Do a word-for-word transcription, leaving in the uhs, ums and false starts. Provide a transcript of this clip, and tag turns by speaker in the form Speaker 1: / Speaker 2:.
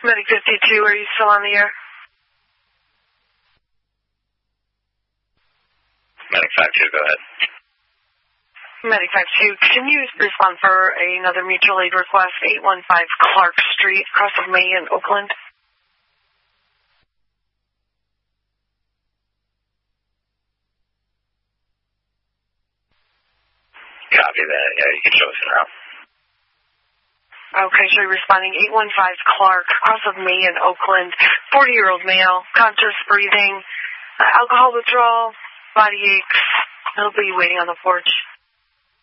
Speaker 1: Medic fifty-two, are you still on the air?
Speaker 2: Medic five two, go ahead.
Speaker 1: Medic five two, can you respond for another mutual aid request, eight one five Clark Street, across of May in Oakland?
Speaker 2: Copy that. Yeah, you can show us around.
Speaker 1: Okay, so you're responding eight one five Clark, across of May in Oakland, forty-year-old male, conscious breathing, uh, alcohol withdrawal, body aches. He'll be waiting on the porch.